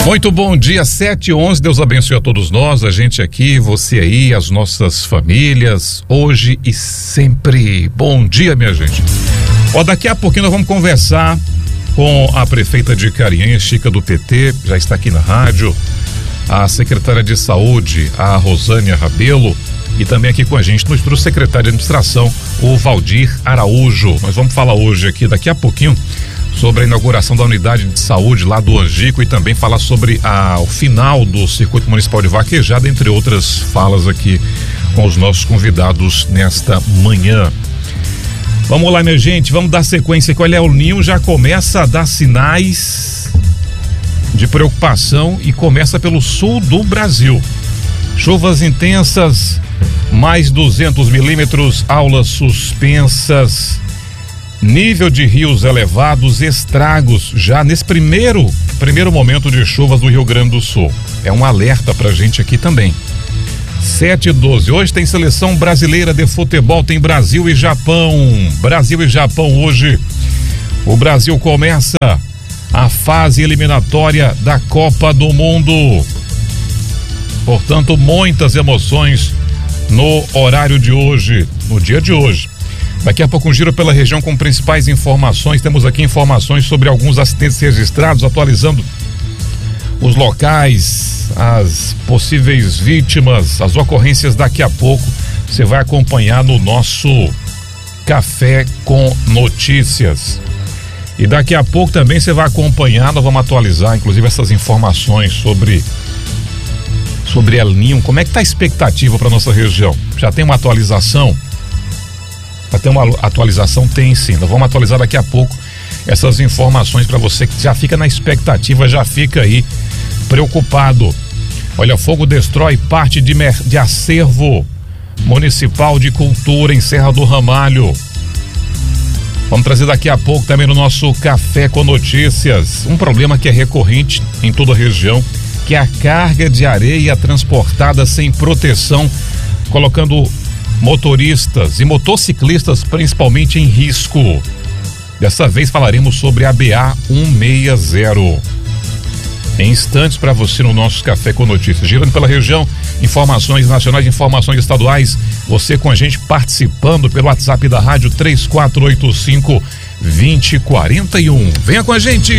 Muito bom dia, 7h11, Deus abençoe a todos nós, a gente aqui, você aí, as nossas famílias, hoje e sempre. Bom dia, minha gente. Daqui a pouquinho nós vamos conversar com a prefeita de Carinhanha, Chica do PT, já está aqui na rádio, a secretária de saúde, a Rosânia Rabelo, e também aqui com a gente no estúdio o secretário de administração, o Valdir Araújo. Nós vamos falar hoje aqui, daqui a pouquinho, sobre a inauguração da unidade de saúde lá do Angico e também falar sobre o final do circuito municipal de vaquejada, entre outras falas aqui com os nossos convidados nesta manhã. Vamos lá, minha gente, vamos dar sequência aqui. Olha, o Ninho já começa a dar sinais de preocupação e começa pelo sul do Brasil. Chuvas intensas, mais 200 milímetros, aulas suspensas, nível de rios elevados, estragos já nesse primeiro momento de chuvas do Rio Grande do Sul. É um alerta pra gente aqui também. 7h12, hoje tem seleção brasileira de futebol, tem Brasil e Japão. Brasil e Japão hoje. O Brasil começa a fase eliminatória da Copa do Mundo. Portanto, muitas emoções no horário de hoje, no dia de hoje. Daqui a pouco um giro pela região com principais informações. Temos aqui informações sobre alguns acidentes registrados, atualizando os locais, as possíveis vítimas, as ocorrências. Daqui a pouco você vai acompanhar no nosso Café com Notícias. E daqui a pouco também você vai acompanhar, nós vamos atualizar inclusive essas informações sobre El Ninho. Como é que está a expectativa para nossa região? Já tem uma atualização? Para ter uma atualização, tem sim. Nós vamos atualizar daqui a pouco essas informações para você que já fica na expectativa, já fica aí preocupado. Olha, fogo destrói parte de acervo municipal de cultura em Serra do Ramalho. Vamos trazer daqui a pouco também no nosso Café com Notícias um problema que é recorrente em toda a região, que é a carga de areia transportada sem proteção, colocando motoristas e motociclistas principalmente em risco. Dessa vez falaremos sobre a BA 160. Em instantes para você no nosso Café com Notícias. Girando pela região, informações nacionais, informações estaduais. Você com a gente participando pelo WhatsApp da rádio 3485-2041. Venha com a gente!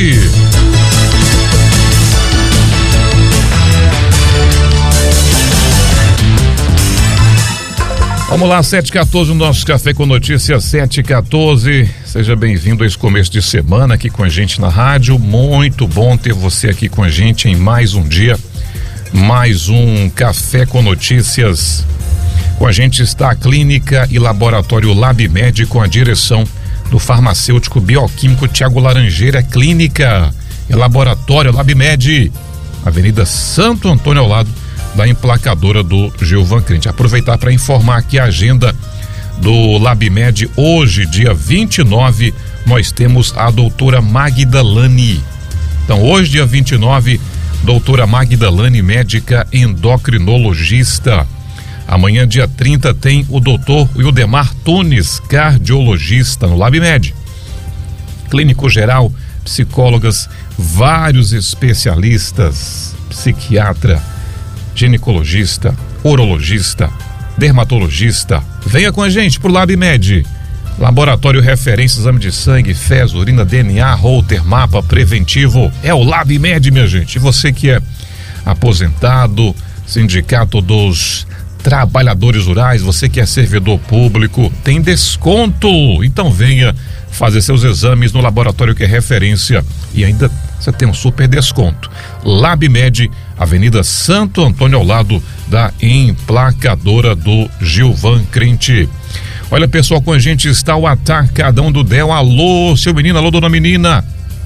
Vamos lá, 7h14, no nosso Café com Notícias, 7h14. Seja bem-vindo a esse começo de semana aqui com a gente na rádio. Muito bom ter você aqui com a gente em mais um dia, mais um Café com Notícias. Com a gente está a Clínica e Laboratório LabMed, com a direção do farmacêutico bioquímico Tiago Laranjeira. Clínica e Laboratório LabMed, Avenida Santo Antônio, ao lado da emplacadora do Gilvan Crente. Aproveitar para informar aqui a agenda do LabMed. Hoje, dia 29, nós temos a doutora Magdalane. Então, hoje, dia 29, doutora Magdalane, médica endocrinologista. Amanhã, dia 30, tem o doutor Wildemar Tunes, cardiologista, no LabMed. Clínico geral, psicólogas, vários especialistas, psiquiatra, ginecologista, urologista, dermatologista. Venha com a gente pro LabMed. Laboratório referência, exame de sangue, fezes, urina, DNA, Holter, mapa preventivo. É o LabMed, minha gente. E você que é aposentado, Sindicato dos Trabalhadores Rurais, você que é servidor público, tem desconto. Então venha fazer seus exames no laboratório que é referência e ainda você tem um super desconto. LabMed, Avenida Santo Antônio, ao lado da emplacadora do Gilvan Crente. Olha, pessoal, com a gente está o Atacadão do Del. Alô, seu menino, alô, dona menina.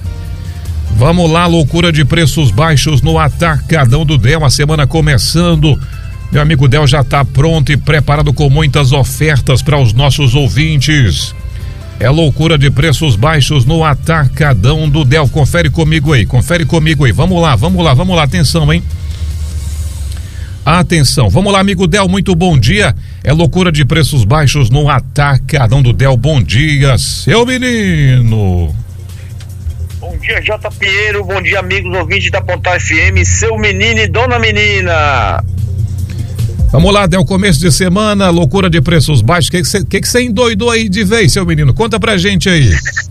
Vamos lá, loucura de preços baixos no Atacadão do Del. A semana começando. Meu amigo Del já está pronto e preparado com muitas ofertas para os nossos ouvintes. É loucura de preços baixos no Atacadão do Del. Confere comigo aí. Vamos lá. Atenção, hein? Atenção. Vamos lá, amigo Del. Muito bom dia. É loucura de preços baixos no Atacadão do Del. Bom dia, seu menino. Bom Bom dia, J. Pinheiro, bom dia, amigos ouvintes da Pontal FM, seu menino e dona menina. Vamos lá, é o começo de semana, loucura de preços baixos, o que você endoidou aí de vez, seu menino? Conta pra gente aí.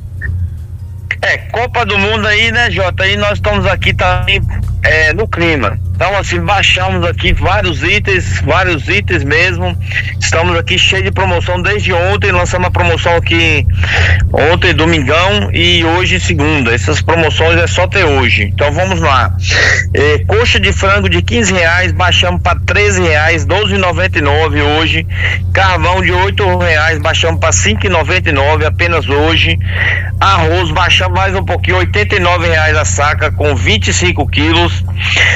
Copa do Mundo aí, né, Jota? E nós estamos aqui também no clima. Então, assim, baixamos aqui vários itens mesmo. Estamos aqui cheio de promoção desde ontem. Lançamos a promoção aqui ontem, domingão, e hoje, segunda. Essas promoções é só até hoje. Então, vamos lá. Coxa de frango de R$15, baixamos para R$13, R$12,99 hoje. Carvão de R$8, baixamos para R$5,99 apenas hoje. Arroz, baixamos mais um pouquinho, R$89 a saca com 25 quilos.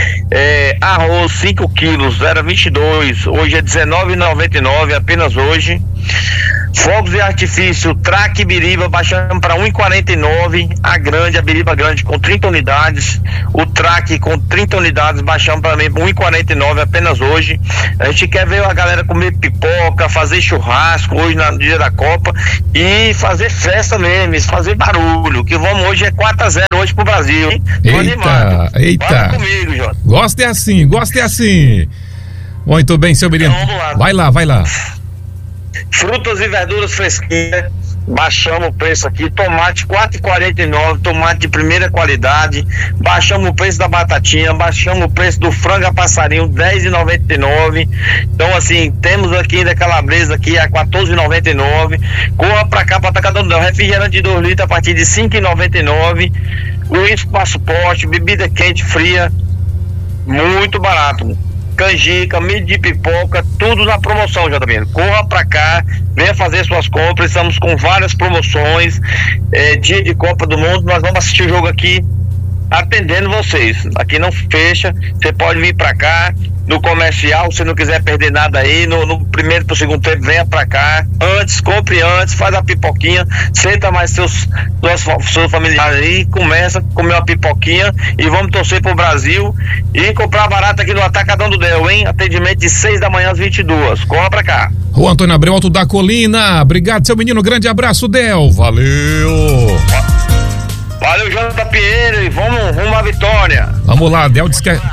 Arroz 5 quilos, era 22, hoje é R$19,99 apenas hoje. Fogos de artifício, Traque Biriba, baixamos para R$1,49, a Biriba grande com 30 unidades, o Traque com 30 unidades, baixamos para R$1,49 apenas hoje. A gente quer ver a galera comer pipoca, fazer churrasco hoje no dia da Copa e fazer festa mesmo, fazer barulho, que vamos hoje é 4-0 hoje pro Brasil, hein? Eita. Fala comigo, Jota. Gosto é assim. Muito bem, seu menino. Então, vamos lá. Vai lá. Frutas e verduras fresquinhas, baixamos o preço aqui. Tomate R$4,49, tomate de primeira qualidade. Baixamos o preço da batatinha, baixamos o preço do frango a passarinho, R$10,99. Então, assim, temos aqui da calabresa aqui a R$14,99. Corra pra cá pra Atacadão do Del, refrigerante de 2 litros a partir de R$5,99. Uísque passaporte, bebida quente fria, muito barato. Canjica, milho de pipoca, tudo na promoção, JB. Corra pra cá, venha fazer suas compras. Estamos com várias promoções. Dia de Copa do Mundo, nós vamos assistir o jogo aqui atendendo vocês. Aqui não fecha, você pode vir pra cá no comercial, se não quiser perder nada aí, no primeiro pro segundo tempo, venha pra cá, compre antes, faz a pipoquinha, senta mais seus familiares aí, começa a comer uma pipoquinha e vamos torcer pro Brasil e comprar barato aqui no Atacadão do Del, hein? Atendimento de 6 da manhã às 22, corra pra cá. O Antônio Abreu, Alto da Colina, obrigado, seu menino, grande abraço, Del, valeu! Valeu, J. Pinheiro, e vamos rumo à vitória. Vamos lá, Del diz que é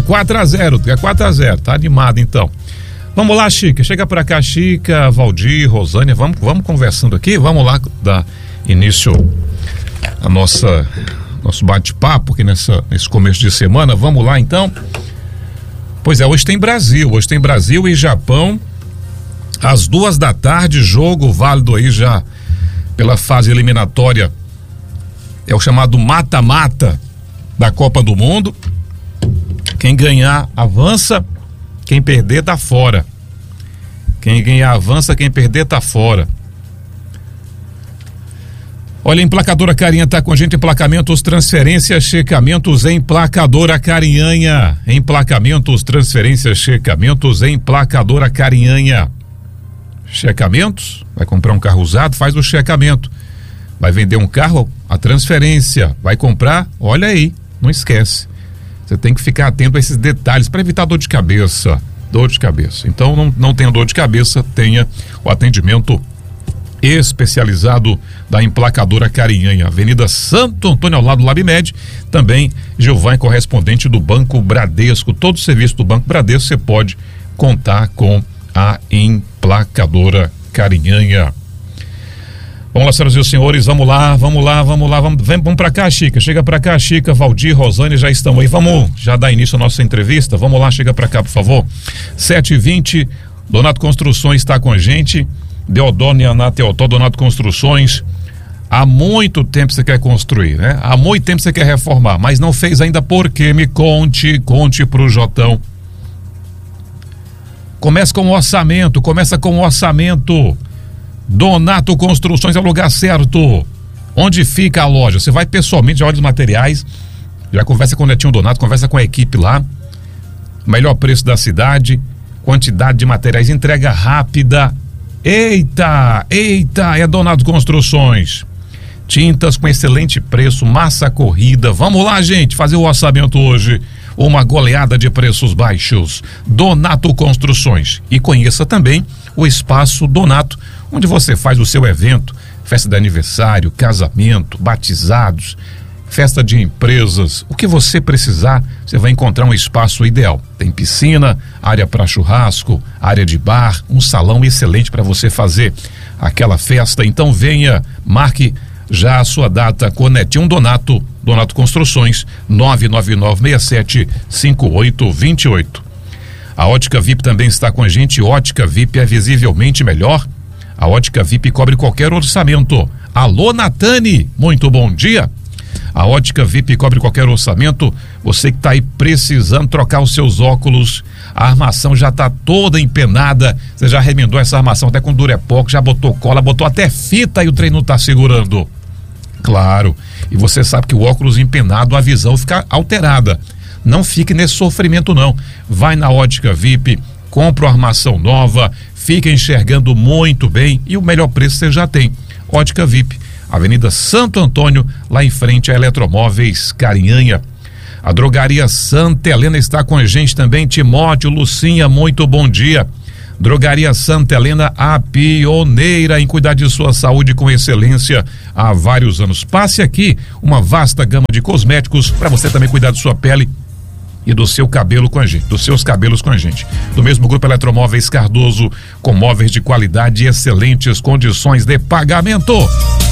4-0, tá animado então. Vamos lá, Chica, chega pra cá, Chica, Valdir, Rosânia, vamos conversando aqui, vamos lá dar início a nosso bate-papo aqui nesse começo de semana, vamos lá então. Pois é, hoje tem Brasil e Japão, às 14h, jogo válido aí já pela fase eliminatória. É o chamado mata-mata da Copa do Mundo. Quem ganhar, avança. Quem perder, tá fora. Quem ganhar, avança. Quem perder, tá fora. Olha, Emplacadora Carinha tá com a gente. Emplacamentos, transferências, checamentos, Emplacadora Carinhanha. Emplacamentos, transferências, checamentos, Emplacadora Carinhanha. Checamentos? Vai comprar um carro usado? Faz o checamento. Vai vender um carro, a transferência. Vai comprar, olha aí, não esquece. Você tem que ficar atento a esses detalhes para evitar dor de cabeça. Então não tenha dor de cabeça, tenha o atendimento especializado da Emplacadora Carinhanha, Avenida Santo Antônio, ao lado do Labimed. Também Gilvan, correspondente do Banco Bradesco. Todo o serviço do Banco Bradesco você pode contar com a Emplacadora Carinhanha. Vamos lá, senhoras e senhores, vamos lá, vamos pra cá, Chica, chega pra cá, Chica, Valdir, Rosânia, já estão aí, vamos já dar início à nossa entrevista, vamos lá, chega pra cá, por favor. 7h20, Donato Construções está com a gente, Deodônia na Teotó, Donato Construções. Há muito tempo você quer construir, né? Há muito tempo você quer reformar, mas não fez ainda. Por quê? Me conte pro Jotão. Começa com o orçamento. Donato Construções é o lugar certo. Onde fica a loja? Você vai pessoalmente, já olha os materiais, já conversa com o Netinho Donato, conversa com a equipe lá. Melhor preço da cidade, quantidade de materiais, entrega rápida. Eita, é Donato Construções. Tintas com excelente preço, massa corrida. Vamos lá, gente, fazer o orçamento hoje. Uma goleada de preços baixos. Donato Construções. E conheça também o Espaço Donato, onde você faz o seu evento, festa de aniversário, casamento, batizados, festa de empresas, o que você precisar, você vai encontrar um espaço ideal. Tem piscina, área para churrasco, área de bar, um salão excelente para você fazer aquela festa. Então venha, marque já a sua data com Netinho Donato Construções, 999675828. A Ótica VIP também está com a gente. Ótica VIP é visivelmente melhor. A Ótica VIP cobre qualquer orçamento. Alô, Natane, muito bom dia. A Ótica VIP cobre qualquer orçamento. Você que está aí precisando trocar os seus óculos, a armação já está toda empenada, você já remendou essa armação até com Durepox, já botou cola, botou até fita e o trem não está segurando. Claro, e você sabe que o óculos empenado, a visão fica alterada. Não fique nesse sofrimento não. Vai na Ótica VIP, compra uma armação nova, fica enxergando muito bem e o melhor preço você já tem. Ótica VIP, Avenida Santo Antônio, lá em frente a Eletromóveis Carinhanha. A Drogaria Santa Helena está com a gente também. Timóteo, Lucinha, muito bom dia. Drogaria Santa Helena, a pioneira em cuidar de sua saúde com excelência há vários anos. Passe aqui, uma vasta gama de cosméticos para você também cuidar de sua pele e do seu cabelo com a gente, dos seus cabelos com a gente. Do mesmo grupo Eletromóveis Cardoso, com móveis de qualidade e excelentes condições de pagamento.